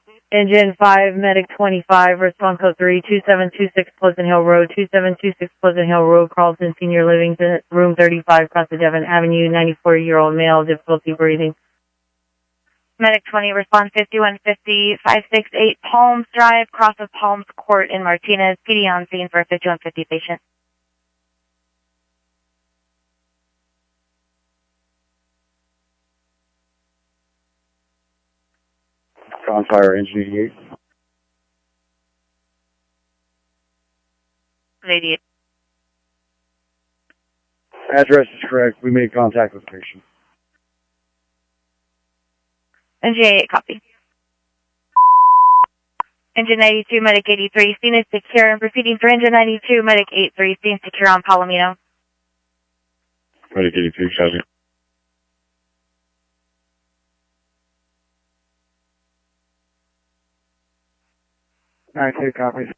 Engine 5, Medic 25, response code 32726 Pleasant Hill Road, 2726 Pleasant Hill Road, Carlton Senior Living, room 35, across the Devon Avenue, 94-year-old male, difficulty breathing. Medic 20, response 5150, 568 Palms Drive, cross of Palms Court in Martinez, PD on scene for a 5150 patient. Fire engine 88. 88. Address is correct. We made contact with the patient. Engine 88, copy. Engine 92, Medic 83, scene is secure and proceeding for Engine 92, Medic 83, scene secure on Palomino. Medic 83, copy. 92, copy.